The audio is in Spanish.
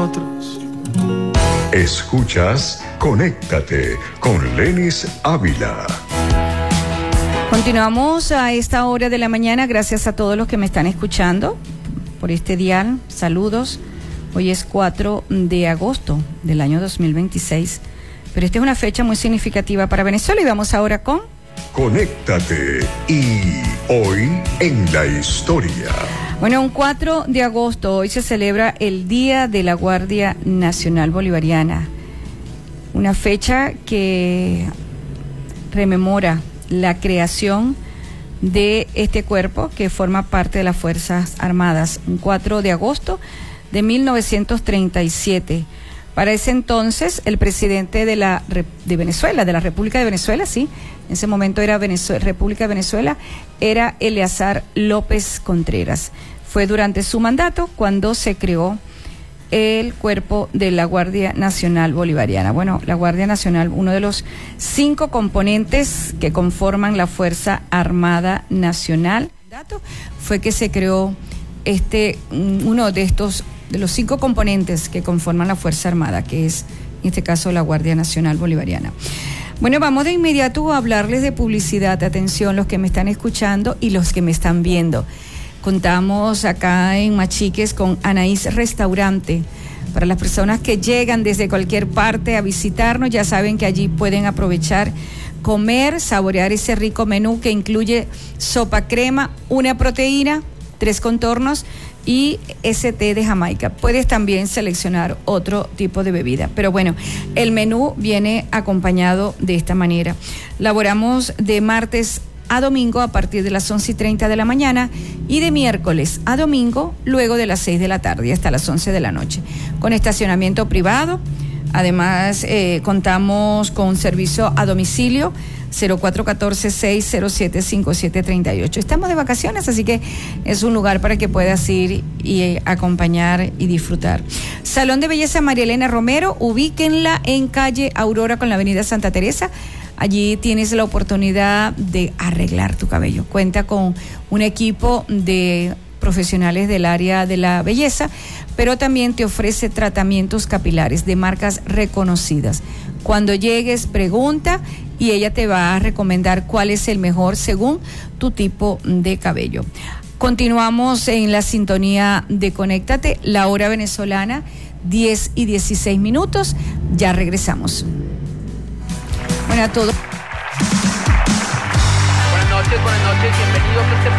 nosotros. Escuchas Conéctate con Lenis Ávila. Continuamos a esta hora de la mañana. Gracias a todos los que me están escuchando por este dial. Saludos. Hoy es 4 de agosto del año 2026. Pero esta es una fecha muy significativa para Venezuela y vamos ahora con... Conéctate y hoy en la historia. Bueno, un 4 de agosto, hoy se celebra el Día de la Guardia Nacional Bolivariana. Una fecha que rememora la creación de este cuerpo que forma parte de las Fuerzas Armadas. Un 4 de agosto de 1937. Para ese entonces, el presidente de Venezuela, de la República de Venezuela, sí, en ese momento era República de Venezuela, era Eleazar López Contreras. Fue durante su mandato cuando se creó el cuerpo de la Guardia Nacional Bolivariana. Bueno, la Guardia Nacional, uno de los 5 componentes que conforman la Fuerza Armada Nacional, fue que se creó uno de los 5 componentes que conforman la Fuerza Armada, que es, en este caso, la Guardia Nacional Bolivariana. Bueno, vamos de inmediato a hablarles de publicidad. Atención, los que me están escuchando y los que me están viendo. Contamos acá en Machiques con Anaís Restaurante. Para las personas que llegan desde cualquier parte a visitarnos, ya saben que allí pueden aprovechar, comer, saborear ese rico menú que incluye sopa crema, una proteína, 3 contornos y ese té de Jamaica. Puedes también seleccionar otro tipo de bebida. Pero bueno, el menú viene acompañado de esta manera. Laboramos de martes a domingo a partir de las 11:30 de la mañana y de miércoles a domingo luego de las 6 de la tarde hasta las 11 de la noche. Con estacionamiento privado. Además, contamos con servicio a domicilio 0414-607-5738. Estamos de vacaciones, así que es un lugar para que puedas ir y acompañar y disfrutar. Salón de Belleza María Elena Romero, ubíquenla en calle Aurora con la avenida Santa Teresa. Allí tienes la oportunidad de arreglar tu cabello. Cuenta con un equipo de profesionales del área de la belleza, pero también te ofrece tratamientos capilares de marcas reconocidas. Cuando llegues, pregunta y ella te va a recomendar cuál es el mejor según tu tipo de cabello. Continuamos en la sintonía de Conéctate, la hora venezolana, 10:16. Ya regresamos. Bueno, a todos. Buenas noches, bienvenidos a este